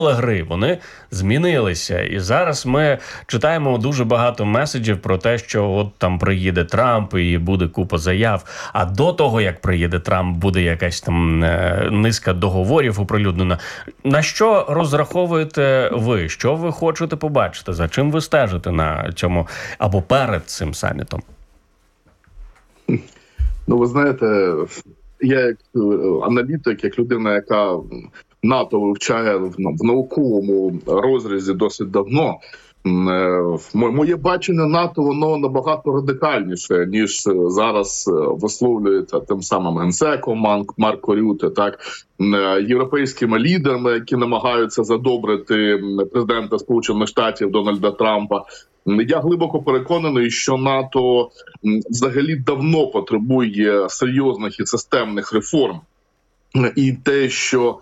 гри, вони змінилися. І зараз ми читаємо дуже багато меседжів про те, що от там приїде Трамп і буде купа заяв. А до того, як приїде Трамп, буде якась там низка договорів оприлюднена. На що розраховуєте ви? Що ви хочете побачити? За чим ви стежите на цьому або перед цим самітом? Ну, ви знаєте, я як аналітик, як людина, яка НАТО вивчає в науковому розрізі досить давно, моє бачення НАТО, воно набагато радикальніше, ніж зараз висловлюється тим самим генсеком Марко Рюте, так, європейськими лідерами, які намагаються задобрити президента Сполучених Штатів Дональда Трампа. Я глибоко переконаний, що НАТО взагалі давно потребує серйозних і системних реформ. І те, що,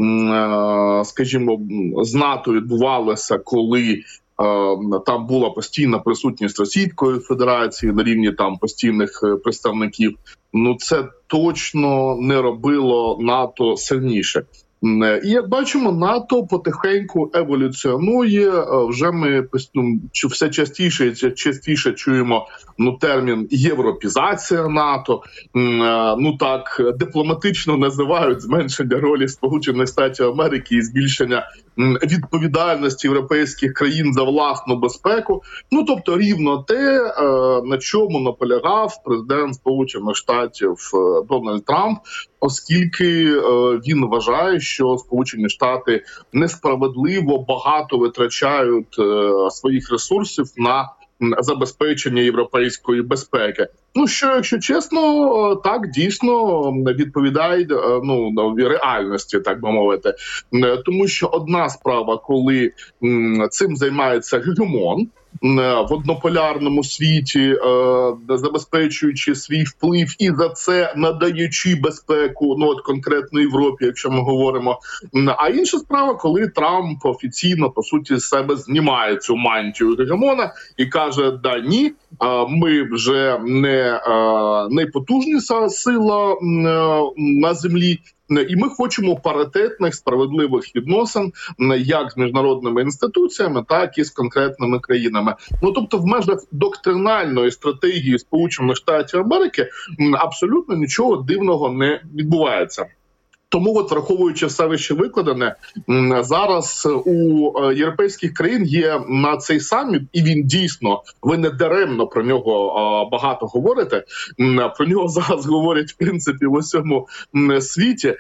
скажімо, з НАТО відбувалося, коли там була постійна присутність Російської Федерації на рівні там постійних представників, ну це точно не робило НАТО сильніше. І як бачимо, НАТО потихеньку еволюціонує. Вже ми все частіше чуємо термін європізація НАТО. Ну так дипломатично називають зменшення ролі Сполучених Штатів Америки і збільшення відповідальності європейських країн за власну безпеку. Ну тобто рівно те, на чому наполягав президент Сполучених Штатів Дональд Трамп, оскільки він вважає, що Сполучені Штати несправедливо багато витрачають своїх ресурсів на забезпечення європейської безпеки. Ну, що, якщо чесно, так дійсно відповідає реальності, так би мовити. Тому що одна справа, коли цим займається гегемон в однополярному світі, забезпечуючи свій вплив і за це надаючи безпеку, конкретно Європі, якщо ми говоримо. А інша справа, коли Трамп офіційно, по суті, з себе знімає цю мантію гегемона і каже, да ні, ми вже не найпотужніша сила на землі, і ми хочемо паритетних, справедливих відносин як з міжнародними інституціями, так і з конкретними країнами. Ну, тобто в межах доктринальної стратегії Сполучених Штатів Америки абсолютно нічого дивного не відбувається. Тому, враховуючи все вище викладене, зараз у європейських країн є на цей саміт, і він дійсно, ви не даремно про нього багато говорите, про нього зараз говорять, в принципі, в усьому світі,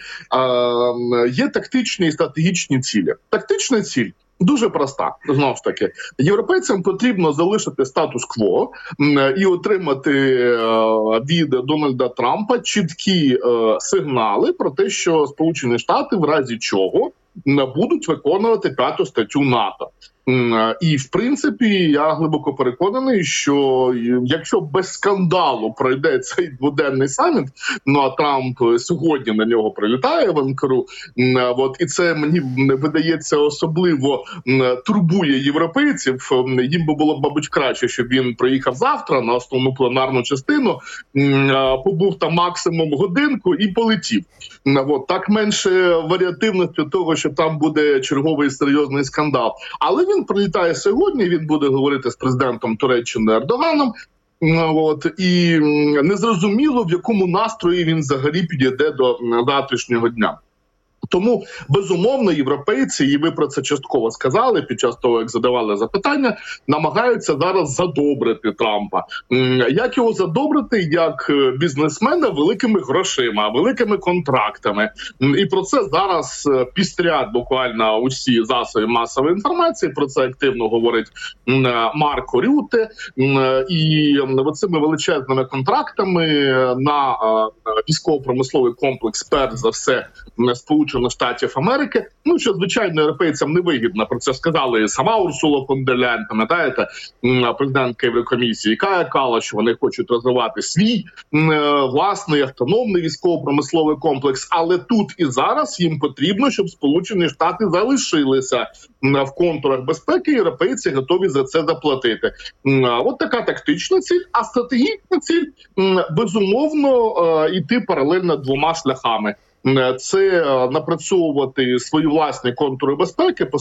є тактичні і стратегічні цілі. Тактична ціль дуже проста. Знову ж таки, європейцям потрібно залишити статус-кво і отримати від Дональда Трампа чіткі сигнали про те, що Сполучені Штати в разі чого будуть виконувати 5 статтю НАТО. І, в принципі, я глибоко переконаний, що якщо без скандалу пройде цей дводенний саміт, а Трамп сьогодні на нього прилітає в Анкару, і це мені видається особливо турбує європейців, їм би було, мабуть, краще, щоб він приїхав завтра на основну пленарну частину, побув там максимум годинку і полетів. Так менше варіативності того, що там буде черговий серйозний скандал. Але він прилітає сьогодні, він буде говорити з президентом Туреччини Ердоганом, і незрозуміло, в якому настрої він взагалі підійде до завтрашнього дня. Тому, безумовно, європейці, і ви про це частково сказали під час того, як задавали запитання, намагаються зараз задобрити Трампа. Як його задобрити? Як бізнесмена великими грошима, великими контрактами. І про це зараз пістрять буквально усі засоби масової інформації, про це активно говорить Марко Рюте. І цими величезними контрактами на військово-промисловий комплекс, перш за все, Сполучених Штатів Америки, що, звичайно, європейцям невигідно, про це сказали і сама Урсула фон дер Ляйн, пам'ятаєте, президентка Єврокомісії, яка казала, що вони хочуть розвивати свій власний автономний військово-промисловий комплекс, але тут і зараз їм потрібно, щоб Сполучені Штати залишилися в контурах безпеки, європейці готові за це заплатити. От така тактична ціль, а стратегічна ціль, безумовно, йти паралельно двома шляхами. Це напрацьовувати свої власні контури безпеки,